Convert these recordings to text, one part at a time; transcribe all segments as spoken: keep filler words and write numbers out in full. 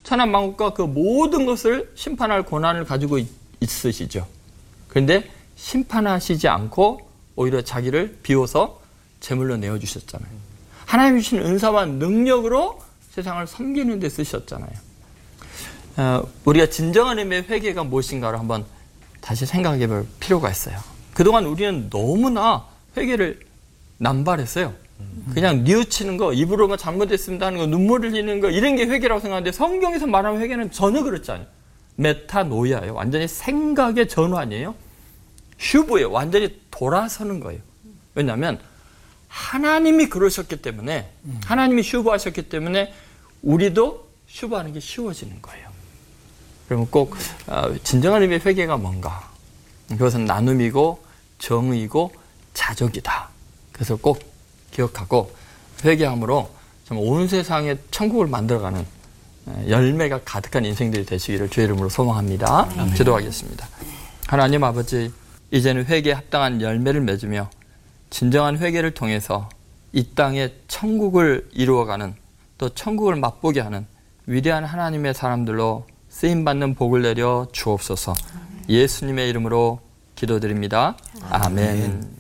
천하만국과 그 모든 것을 심판할 권한을 가지고 있, 있으시죠. 그런데 심판하시지 않고 오히려 자기를 비워서 제물로 내어주셨잖아요. 하나님 주신 은사와 능력으로 세상을 섬기는 데 쓰셨잖아요. 어, 우리가 진정한 의미의 회개가 무엇인가를 한번 다시 생각해 볼 필요가 있어요. 그동안 우리는 너무나 회개를 남발했어요. 그냥 뉘우치는 거, 입으로만 잘못했습니다 하는 거, 눈물 흘리는 거, 이런 게 회개라고 생각하는데 성경에서 말하는 회개는 전혀 그렇지 않아요. 메타노이아예요. 완전히 생각의 전환이에요. 슈브예요. 완전히 돌아서는 거예요. 왜냐하면 하나님이 그러셨기 때문에, 하나님이 슈브하셨기 때문에 우리도 슈브하는 게 쉬워지는 거예요. 그러면 꼭 진정한 의미의 회개가 뭔가? 그것은 나눔이고 정의이고 자족이다. 그래서 꼭 기억하고 회개함으로 온 세상에 천국을 만들어가는 열매가 가득한 인생들이 되시기를 주의 이름으로 소망합니다. 아멘. 기도하겠습니다. 하나님 아버지, 이제는 회개에 합당한 열매를 맺으며 진정한 회개를 통해서 이 땅에 천국을 이루어가는, 또 천국을 맛보게 하는 위대한 하나님의 사람들로 쓰임받는 복을 내려 주옵소서. 예수님의 이름으로 기도드립니다. 아멘. 아멘.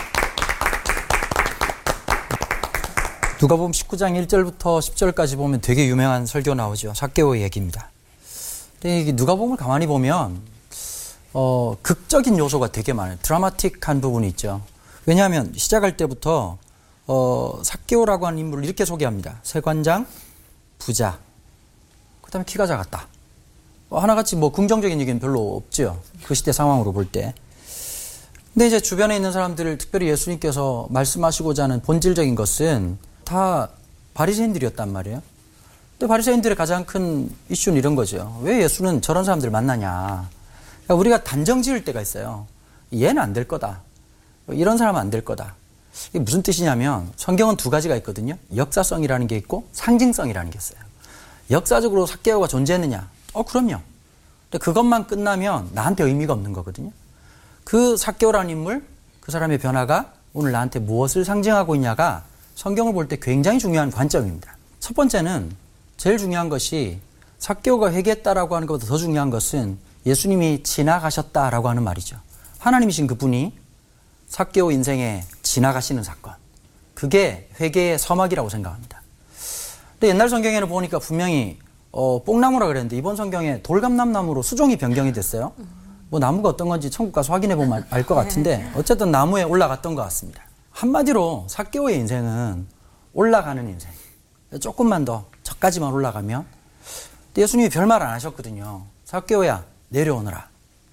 누가복음 십구 장 일 절부터 십 절까지 보면 되게 유명한 설교 나오죠. 삭개오의 얘기입니다. 근데 이 누가복음을 가만히 보면 어, 극적인 요소가 되게 많아요. 드라마틱한 부분이 있죠. 왜냐하면 시작할 때부터 어, 삭개오라고 하는 인물을 이렇게 소개합니다. 세관장, 부자, 그 다음에 키가 작았다. 어, 하나같이 뭐 긍정적인 얘기는 별로 없죠. 그 시대 상황으로 볼 때. 근데 이제 주변에 있는 사람들을, 특별히 예수님께서 말씀하시고자 하는 본질적인 것은 다 바리새인들이었단 말이에요. 근데 바리새인들의 가장 큰 이슈는 이런 거죠. 왜 예수는 저런 사람들을 만나냐. 그러니까 우리가 단정 지을 때가 있어요. 얘는 안 될 거다. 이런 사람은 안 될 거다. 이게 무슨 뜻이냐면 성경은 두 가지가 있거든요. 역사성이라는 게 있고 상징성이라는 게 있어요. 역사적으로 삭개오가 존재했느냐? 어, 그럼요. 근데 그것만 끝나면 나한테 의미가 없는 거거든요. 그 삭개오라는 인물, 그 사람의 변화가 오늘 나한테 무엇을 상징하고 있냐가 성경을 볼 때 굉장히 중요한 관점입니다. 첫 번째는, 제일 중요한 것이 삭개오가 회개했다라고 하는 것보다 더 중요한 것은 예수님이 지나가셨다라고 하는 말이죠. 하나님이신 그분이 삭개오 인생에 지나가시는 사건. 그게 회개의 서막이라고 생각합니다. 근데 옛날 성경에는 보니까 분명히 어, 뽕나무라 그랬는데 이번 성경에 돌감람나무로 수종이 변경이 됐어요. 뭐 나무가 어떤 건지 천국 가서 확인해 보면 알 것 같은데 어쨌든 나무에 올라갔던 것 같습니다. 한마디로 삭개오의 인생은 올라가는 인생. 조금만 더 저까지만 올라가면. 근데 예수님이 별말 안 하셨거든요. 삭개오야 내려오너라.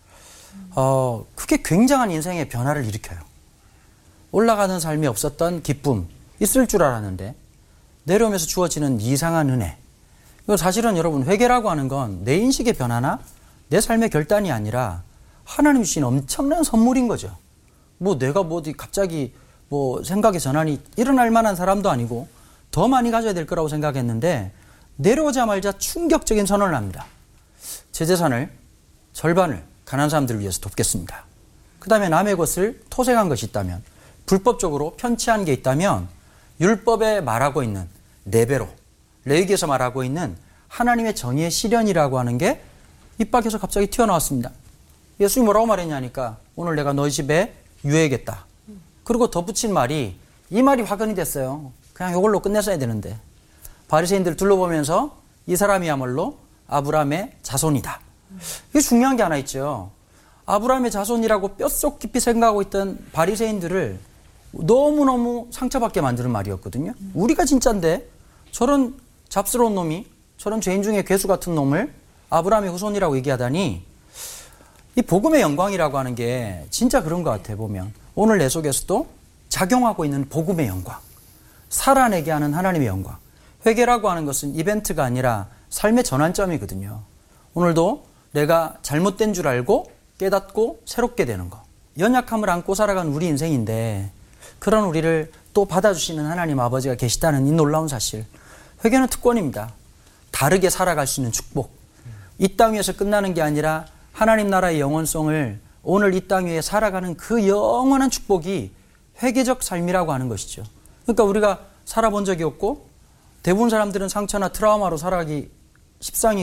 어, 그게 굉장한 인생의 변화를 일으켜요. 올라가는 삶이 없었던 기쁨 있을 줄 알았는데 내려오면서 주어지는 이상한 은혜. 이거 사실은 여러분 회개라고 하는 건 내 인식의 변화나 내 삶의 결단이 아니라 하나님 주신 엄청난 선물인 거죠. 뭐 내가 뭐 어디 갑자기 뭐 생각의 전환이 일어날 만한 사람도 아니고 더 많이 가져야 될 거라고 생각했는데 내려오자마자 충격적인 선언을 합니다. 제 재산을 절반을 가난한 사람들을 위해서 돕겠습니다. 그 다음에 남의 것을 토색한 것이 있다면, 불법적으로 편취한 게 있다면 율법에 말하고 있는 네 배로, 레위기에서 말하고 있는 하나님의 정의의 실현이라고 하는 게 입 밖에서 갑자기 튀어나왔습니다. 예수님이 뭐라고 말했냐니까 오늘 내가 너희 집에 유해겠다. 그리고 덧붙인 말이, 이 말이 화근이 됐어요. 그냥 이걸로 끝냈어야 되는데 바리새인들을 둘러보면서 이 사람이야말로 아브라함의 자손이다. 이게 중요한 게 하나 있죠. 아브라함의 자손이라고 뼛속 깊이 생각하고 있던 바리새인들을 너무너무 상처받게 만드는 말이었거든요. 우리가 진짜인데 저런 잡스러운 놈이, 저런 죄인 중에 괴수 같은 놈을 아브라함의 후손이라고 얘기하다니, 이 복음의 영광이라고 하는 게 진짜 그런 것 같아 보면. 오늘 내 속에서도 작용하고 있는 복음의 영광, 살아내게 하는 하나님의 영광. 회개라고 하는 것은 이벤트가 아니라 삶의 전환점이거든요. 오늘도 내가 잘못된 줄 알고 깨닫고 새롭게 되는 거. 연약함을 안고 살아간 우리 인생인데 그런 우리를 또 받아주시는 하나님 아버지가 계시다는 이 놀라운 사실. 회개는 특권입니다. 다르게 살아갈 수 있는 축복. 이 땅 위에서 끝나는 게 아니라 하나님 나라의 영원성을 오늘 이 땅 위에 살아가는 그 영원한 축복이 회개적 삶이라고 하는 것이죠. 그러니까 우리가 살아본 적이 없고 대부분 사람들은 상처나 트라우마로 살아가기 십상이